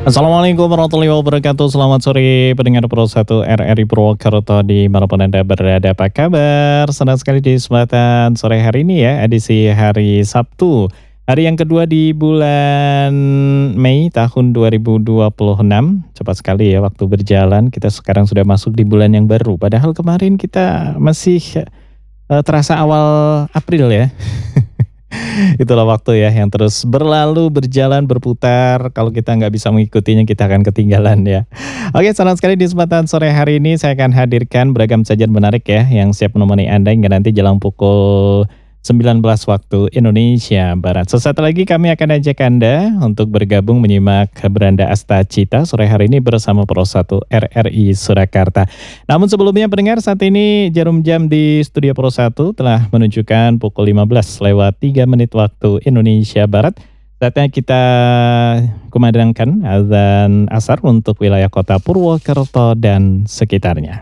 Assalamualaikum warahmatullahi wabarakatuh. Selamat sore pendengar Pro 1 RRI Purwokerto dimanapun Anda berada. Apa kabar? Senang sekali di kesempatan sore hari ini ya, edisi hari Sabtu. Hari yang kedua di bulan Mei tahun 2026. Cepat sekali ya waktu berjalan. Kita sekarang sudah masuk di bulan yang baru. Padahal kemarin kita masih terasa awal April ya. Itulah waktu ya yang terus berlalu, berjalan, berputar. Kalau kita nggak bisa mengikutinya, kita akan ketinggalan ya. Oke, senang sekali di kesempatan sore hari ini saya akan hadirkan beragam sajian menarik ya yang siap menemani Anda hingga nanti jelang pukul 19 waktu Indonesia Barat. Sesaat lagi kami akan ajak Anda untuk bergabung menyimak Beranda Asta Cita sore hari ini bersama Pro 1 RRI Surakarta. Namun sebelumnya pendengar, saat ini jarum jam di Studio Pro 1 telah menunjukkan pukul 15 lewat 3 menit waktu Indonesia Barat. Saatnya kita kumandangkan azan asar untuk wilayah kota Purwokerto dan sekitarnya.